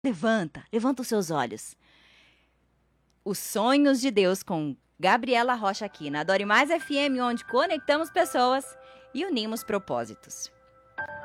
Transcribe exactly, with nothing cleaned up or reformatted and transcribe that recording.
Levanta, levanta os seus olhos. Os Sonhos de Deus com Gabriela Rocha aqui na Dore Mais F M, onde conectamos pessoas e unimos propósitos.